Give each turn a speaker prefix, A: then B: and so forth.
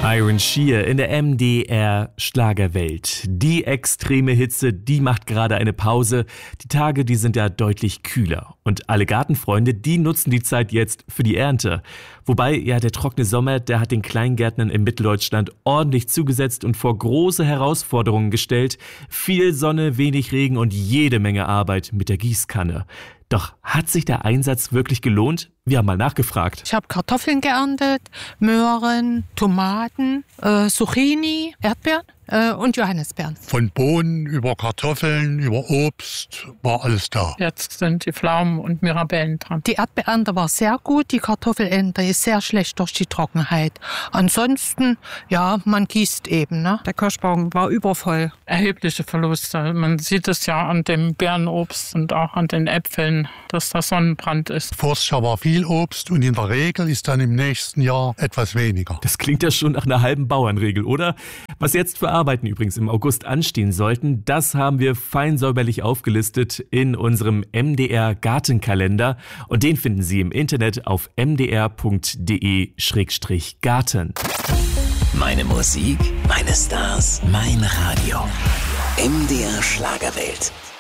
A: Iron Shear in der MDR Schlagerwelt. Die extreme Hitze, die macht gerade eine Pause. Die Tage, die sind ja deutlich kühler. Und alle Gartenfreunde, die nutzen die Zeit jetzt für die Ernte. Wobei, ja, der trockene Sommer, der hat den Kleingärtnern in Mitteldeutschland ordentlich zugesetzt und vor große Herausforderungen gestellt. Viel Sonne, wenig Regen und jede Menge Arbeit mit der Gießkanne. Doch hat sich der Einsatz wirklich gelohnt? Wir haben mal nachgefragt.
B: Ich habe Kartoffeln geerntet, Möhren, Tomaten, Zucchini, Erdbeeren und Johannisbeeren.
C: Von Bohnen über Kartoffeln, über Obst war alles da.
D: Jetzt sind die Pflaumen und Mirabellen dran.
B: Die Erdbeerernte war sehr gut, die Kartoffelernte ist sehr schlecht durch die Trockenheit. Ansonsten, ja, man gießt eben. Ne?
E: Der Kirschbaum war übervoll.
D: Erhebliche Verluste. Man sieht es ja an dem Beerenobst und auch an den Äpfeln, dass das Sonnenbrand ist.
C: Vors Jahr war viel Obst und in der Regel ist dann im nächsten Jahr etwas weniger.
A: Das klingt ja schon nach einer halben Bauernregel, oder? Was jetzt für Arbeiten übrigens im August anstehen sollten, das haben wir fein säuberlich aufgelistet in unserem MDR Gartenkalender. Und den finden Sie im Internet auf mdr.de/garten.
F: Meine Musik, meine Stars, mein Radio. MDR Schlagerwelt.